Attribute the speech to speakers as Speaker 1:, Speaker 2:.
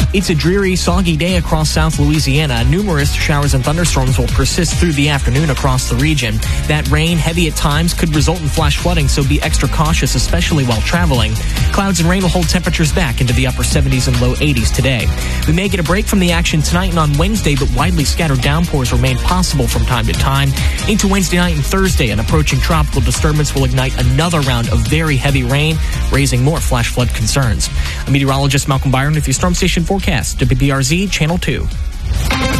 Speaker 1: It's a dreary, soggy day across South Louisiana. Numerous showers and thunderstorms will persist through the afternoon across the region. That rain, heavy at times, could result in flash flooding, so be extra cautious, especially while traveling. Clouds and rain will hold temperatures back into the upper 70s and low 80s today. We may get a break from the action tonight and on Wednesday, but widely scattered downpours remain possible from time to time. Into Wednesday night and Thursday, an approaching tropical disturbance will ignite another round of very heavy rain, raising more flash flood concerns. I'm meteorologist Malcolm Byron with your Storm Station forecast, WBRZ Channel 2.